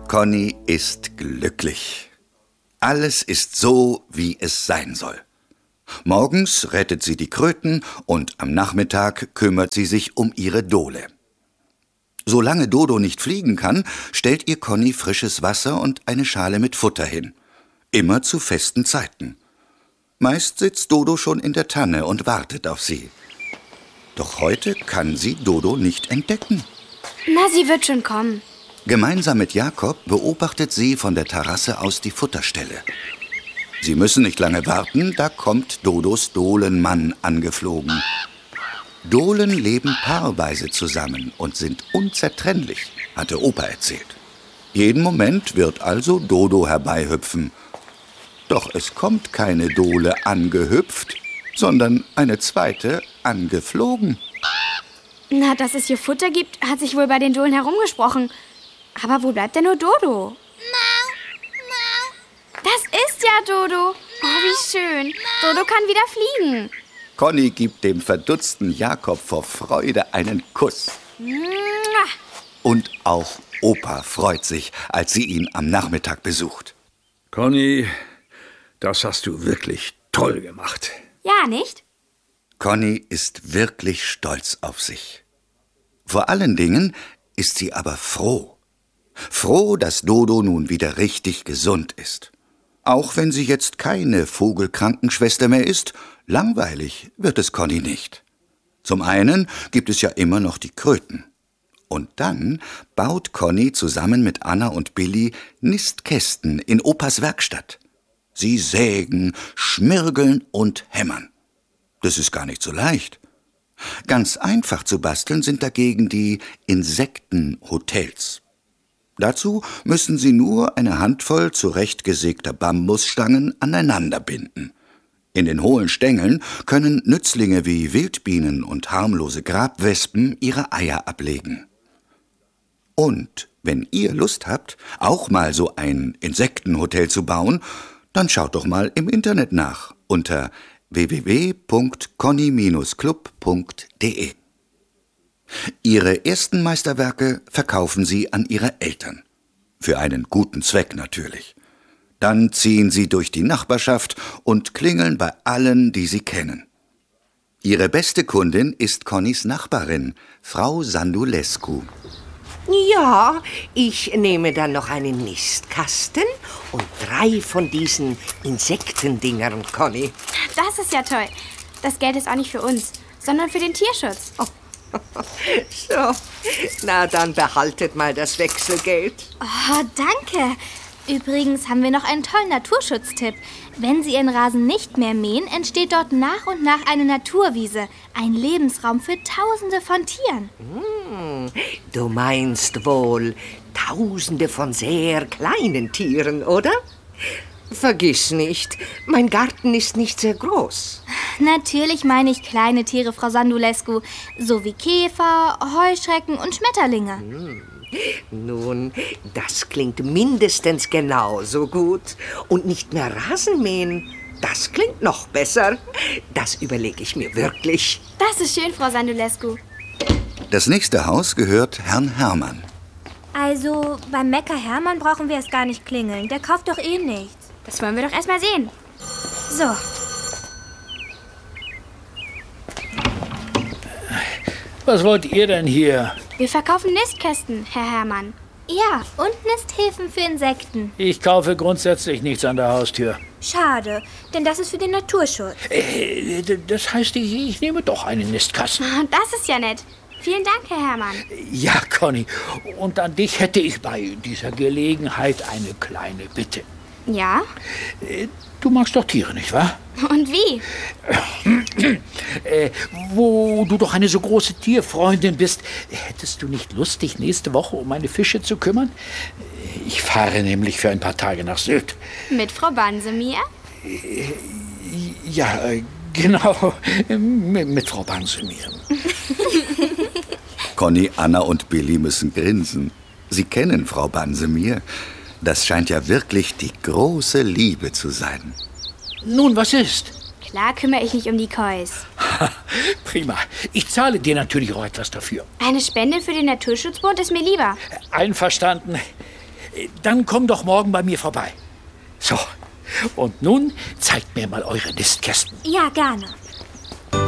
Conny ist glücklich. Alles ist so, wie es sein soll. Morgens rettet sie die Kröten und am Nachmittag kümmert sie sich um ihre Dole. Solange Dodo nicht fliegen kann, stellt ihr Conny frisches Wasser und eine Schale mit Futter hin. Immer zu festen Zeiten. Meist sitzt Dodo schon in der Tanne und wartet auf sie. Doch heute kann sie Dodo nicht entdecken. Na, sie wird schon kommen. Gemeinsam mit Jakob beobachtet sie von der Terrasse aus die Futterstelle. Sie müssen nicht lange warten, da kommt Dodos Dohlenmann angeflogen. Dohlen leben paarweise zusammen und sind unzertrennlich, hatte Opa erzählt. Jeden Moment wird also Dodo herbeihüpfen. Doch es kommt keine Dohle angehüpft, sondern eine zweite angeflogen. Na, dass es hier Futter gibt, hat sich wohl bei den Dohlen herumgesprochen. Aber wo bleibt denn nur Dodo? Das ist ja Dodo. Oh, wie schön. Dodo kann wieder fliegen. Conny gibt dem verdutzten Jakob vor Freude einen Kuss. Und auch Opa freut sich, als sie ihn am Nachmittag besucht. Conny, das hast du wirklich toll gemacht. Ja, nicht? Conny ist wirklich stolz auf sich. Vor allen Dingen ist sie aber froh. Froh, dass Dodo nun wieder richtig gesund ist. Auch wenn sie jetzt keine Vogelkrankenschwester mehr ist, langweilig wird es Conny nicht. Zum einen gibt es ja immer noch die Kröten. Und dann baut Conny zusammen mit Anna und Billy Nistkästen in Opas Werkstatt. Sie sägen, schmirgeln und hämmern. Das ist gar nicht so leicht. Ganz einfach zu basteln sind dagegen die Insektenhotels. Dazu müssen sie nur eine Handvoll zurechtgesägter Bambusstangen aneinander binden. In den hohlen Stängeln können Nützlinge wie Wildbienen und harmlose Grabwespen ihre Eier ablegen. Und wenn ihr Lust habt, auch mal so ein Insektenhotel zu bauen, dann schaut doch mal im Internet nach unter www.conny-club.de. Ihre ersten Meisterwerke verkaufen sie an ihre Eltern. Für einen guten Zweck natürlich. Dann ziehen sie durch die Nachbarschaft und klingeln bei allen, die sie kennen. Ihre beste Kundin ist Connys Nachbarin, Frau Sandulescu. Ja, ich nehme dann noch einen Nistkasten und 3 von diesen Insektendingern, Conny. Das ist ja toll. Das Geld ist auch nicht für uns, sondern für den Tierschutz. Oh. So, na dann behaltet mal das Wechselgeld. Oh, danke. Übrigens haben wir noch einen tollen Naturschutztipp. Wenn Sie Ihren Rasen nicht mehr mähen, entsteht dort nach und nach eine Naturwiese. Ein Lebensraum für Tausende von Tieren. Du meinst wohl Tausende von sehr kleinen Tieren, oder? Vergiss nicht, mein Garten ist nicht sehr groß. Natürlich meine ich kleine Tiere, Frau Sandulescu, so wie Käfer, Heuschrecken und Schmetterlinge. Nun, das klingt mindestens genauso gut. Und nicht mehr Rasenmähen, das klingt noch besser. Das überlege ich mir wirklich. Das ist schön, Frau Sandulescu. Das nächste Haus gehört Herrn Hermann. Also, beim Mecker Hermann brauchen wir erst gar nicht klingeln. Der kauft doch eh nichts. Das wollen wir doch erst mal sehen. So. Was wollt ihr denn hier? Wir verkaufen Nistkästen, Herr Hermann. Ja, und Nisthilfen für Insekten. Ich kaufe grundsätzlich nichts an der Haustür. Schade, denn das ist für den Naturschutz. Das heißt, ich nehme doch einen Nistkasten. Das ist ja nett. Vielen Dank, Herr Hermann. Ja, Conny. Und an dich hätte ich bei dieser Gelegenheit eine kleine Bitte. Ja? Du magst doch Tiere, nicht wahr? Und wie? Wo du doch eine so große Tierfreundin bist, hättest du nicht Lust, dich nächste Woche um meine Fische zu kümmern? Ich fahre nämlich für ein paar Tage nach Sylt. Mit Frau Bansemir? Ja, genau. Mit Frau Bansemir. Conny, Anna und Billy müssen grinsen. Sie kennen Frau Bansemir. Das scheint ja wirklich die große Liebe zu sein. Nun, was ist? Klar kümmere ich mich um die Kois. Prima. Ich zahle dir natürlich auch etwas dafür. Eine Spende für den Naturschutzbund ist mir lieber. Einverstanden. Dann komm doch morgen bei mir vorbei. So, und nun zeigt mir mal eure Nistkästen. Ja, gerne.